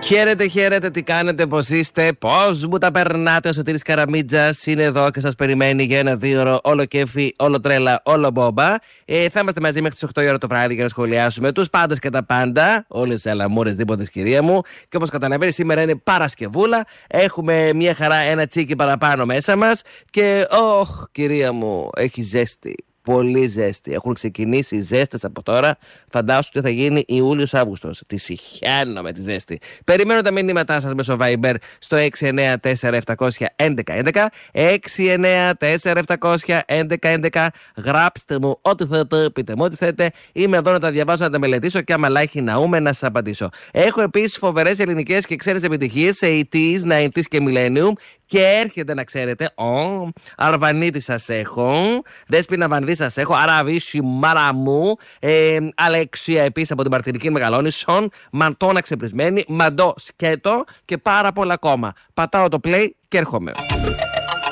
Χαίρετε, τι κάνετε, πώς είστε, πώς μου τα περνάτε? Ο Σωτήρης Καραμίτζας είναι εδώ και σας περιμένει για ένα 2ωρο, όλο κέφι, όλο τρέλα, όλο μπόμπα. Θα είμαστε μαζί μέχρι τις 8 η ώρα το βράδυ για να σχολιάσουμε τους πάντες και τα πάντα, όλες τις αλαμούρες δίποτες, κυρία μου. Και όπως καταλαβαίνει, σήμερα είναι Παρασκευούλα. Έχουμε μια χαρά, ένα τσίκι παραπάνω μέσα μας. Και, κυρία μου, έχει ζέστη. Πολύ ζέστη. Έχουν ξεκινήσει οι ζέστες από τώρα. Φαντάσου ότι θα γίνει Ιούλιος-Αύγουστος. Τη συχαίνω με τη ζέστη. Περιμένω τα μηνύματά σας μέσω Viber στο 694-711-11. 694-711-11. Γράψτε μου ό,τι θέλετε, πείτε μου ό,τι θέλετε. Είμαι εδώ να τα διαβάσω, να τα μελετήσω και άμα λάχει ναούμε να σας απαντήσω. Έχω επίσης φοβερές ελληνικές και ξένες επιτυχίες σε 80s, 90s και Millennium. Και έρχεται να ξέρετε, Αρβανίτη σας έχω, Δέσποινα Βανδύ σας έχω, Αραβίση Μάρα μου, Αλεξία επίσης από την Μαρτυρική Μεγαλώνη, Σον, Μαντώνα Ξεπρισμένη, Μαντό Σκέτο και πάρα πολλά ακόμα. Πατάω το play και έρχομαι.